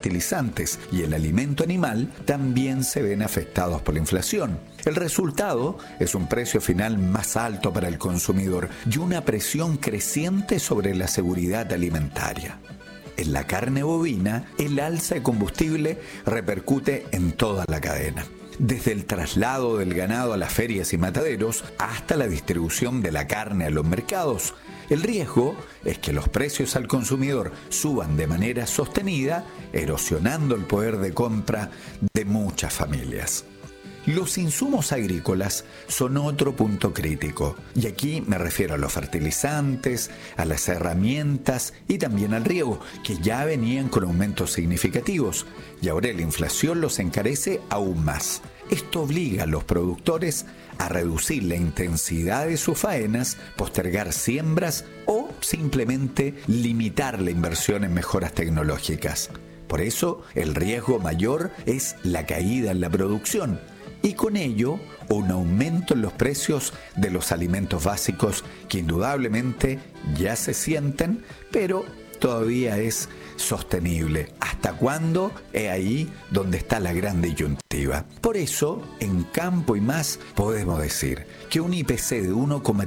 fertilizantes y el alimento animal también se ven afectados por la inflación. El resultado es un precio final más alto para el consumidor y una presión creciente sobre la seguridad alimentaria. En la carne bovina, el alza de combustible repercute en toda la cadena, desde el traslado del ganado a las ferias y mataderos hasta la distribución de la carne a los mercados. El riesgo es que los precios al consumidor suban de manera sostenida, erosionando el poder de compra de muchas familias. Los insumos agrícolas son otro punto crítico, y aquí me refiero a los fertilizantes, a las herramientas y también al riego, que ya venían con aumentos significativos, y ahora la inflación los encarece aún más. Esto obliga a los productores a reducir la intensidad de sus faenas, postergar siembras o simplemente limitar la inversión en mejoras tecnológicas. Por eso, el riesgo mayor es la caída en la producción, y con ello un aumento en los precios de los alimentos básicos que indudablemente ya se sienten, pero todavía es sostenible. ¿Hasta cuándo? Es ahí donde está la gran disyuntiva. Por eso, en Campo y Más podemos decir que un IPC de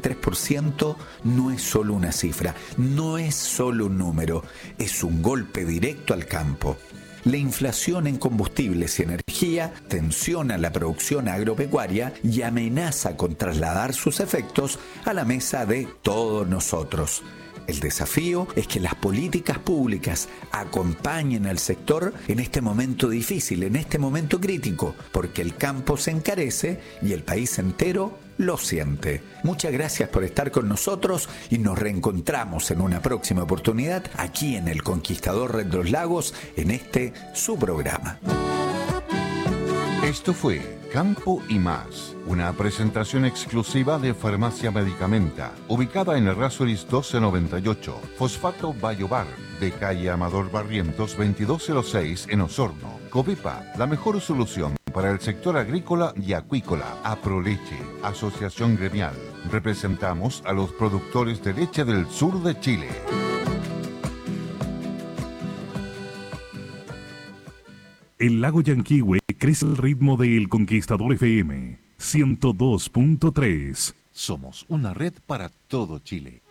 1,3% no es solo una cifra, no es solo un número, es un golpe directo al campo. La inflación en combustibles y energía tensiona la producción agropecuaria y amenaza con trasladar sus efectos a la mesa de todos nosotros. El desafío es que las políticas públicas acompañen al sector en este momento difícil, en este momento crítico, porque el campo se encarece y el país entero lo siente. Muchas gracias por estar con nosotros y nos reencontramos en una próxima oportunidad aquí en El Conquistador Red de los Lagos, en su programa. Esto fue Campo y Más, una presentación exclusiva de Farmacia Medicamenta, ubicada en Errázuriz 1298, Fosfato Bayobar, de calle Amador Barrientos 2206 en Osorno. Covipa, la mejor solución para el sector agrícola y acuícola. Aproleche, Asociación Gremial. Representamos a los productores de leche del sur de Chile. El lago Yanquihue crece al ritmo de El Conquistador FM 102.3. Somos una red para todo Chile.